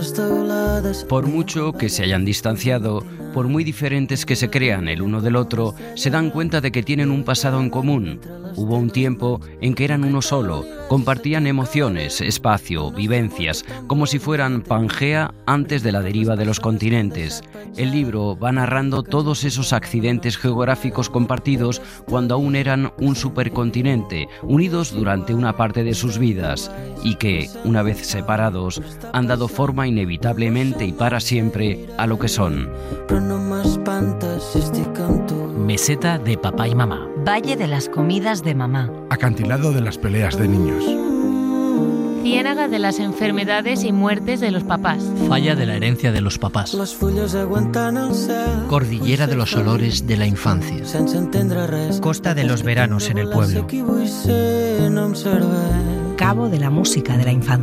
Por mucho que se hayan distanciado, por muy diferentes que se crean el uno del otro, se dan cuenta de que tienen un pasado en común. Hubo un tiempo en que eran uno solo, compartían emociones, espacio, vivencias, como si fueran Pangea antes de la deriva de los continentes. El libro va narrando todos esos accidentes geográficos compartidos cuando aún eran un supercontinente, unidos durante una parte de sus vidas, y que, una vez separados, han dado forma inevitablemente y para siempre a lo que son. Meseta de papá y mamá. Valle de las comidas de mamá. Acantilado de las peleas de niños. Ciénaga de las enfermedades y muertes de los papás. Falla de la herencia de los papás. Cordillera de los olores de la infancia. Costa de los veranos en el pueblo. Cabo de la música de la infancia.